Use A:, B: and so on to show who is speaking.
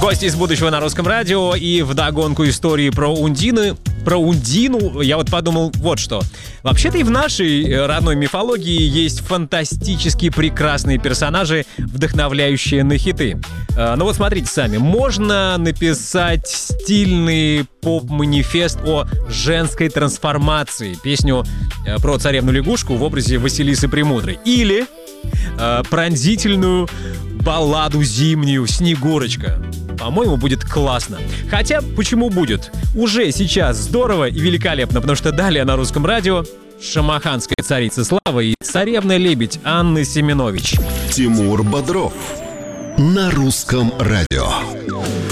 A: Гости из будущего на Русском радио, и вдогонку истории про Ундину я вот подумал вот что. Вообще-то и в нашей родной мифологии есть фантастически прекрасные персонажи, вдохновляющие на хиты. Ну вот смотрите сами, можно написать стильный поп-манифест о женской трансформации, песню про царевну-лягушку в образе Василисы Премудрой, или пронзительную балладу зимнюю «Снегурочка». По-моему, будет классно. Хотя, почему будет? Уже сейчас здорово и великолепно, потому что далее на Русском радио шамаханская царица Слава и царевна-лебедь Анны Семенович.
B: Тимур Бодров на Русском радио.